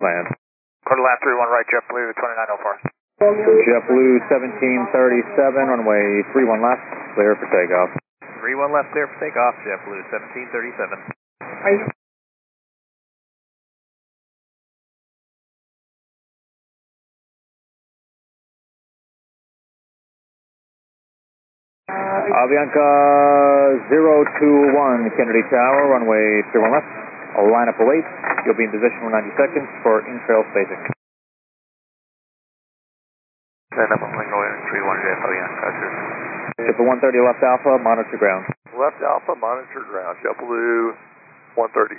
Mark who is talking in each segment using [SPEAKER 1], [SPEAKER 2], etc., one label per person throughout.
[SPEAKER 1] Land.
[SPEAKER 2] Quarter lap 31 right, JetBlue 2904.
[SPEAKER 1] JetBlue 1737, runway 31 left, clear for takeoff.
[SPEAKER 2] 31 left, clear for takeoff, JetBlue 1737.
[SPEAKER 1] Avianca 021, Kennedy Tower, runway 31 left. Line up await. You'll be in position for 90 seconds for in-trail spacing.
[SPEAKER 2] Then I'm going to 31 Jet Avianca.
[SPEAKER 1] JetBlue 130 left Alpha, monitor ground.
[SPEAKER 2] Left Alpha, monitor ground, JetBlue 130.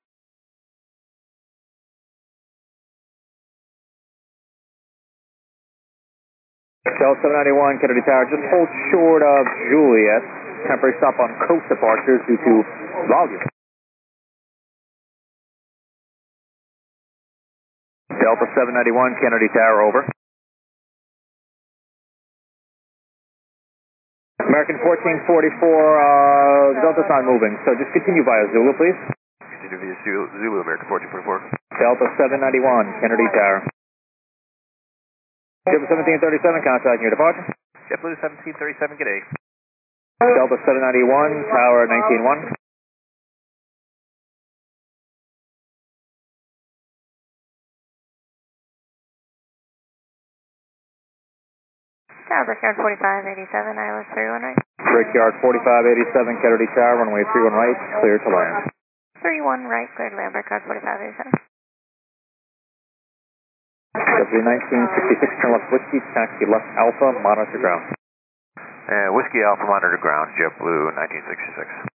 [SPEAKER 1] Shell 791, Kennedy Tower, just hold short of Juliet. Temporary stop on coast departures due to volume. Delta 791, Kennedy Tower, over. American 1444, Delta's not moving, so just continue via Zulu, please.
[SPEAKER 2] Continue via Zulu, American 1444.
[SPEAKER 1] Delta 791, Kennedy Tower. JetBlue 1737, contacting your departure.
[SPEAKER 2] JetBlue 1737, good day.
[SPEAKER 1] Delta 791, Tower 191.
[SPEAKER 3] Tower Brickyard 4587, ILS 31 right.
[SPEAKER 1] Brickyard 4587, Kennedy Tower, runway 31 right, clear to land.
[SPEAKER 3] 31 right, cleared to land, Brickyard 4587.
[SPEAKER 1] W1966, turn left Whiskey, taxi left Alpha, monitor ground.
[SPEAKER 2] Whiskey Alpha, monitor ground, JetBlue 1966.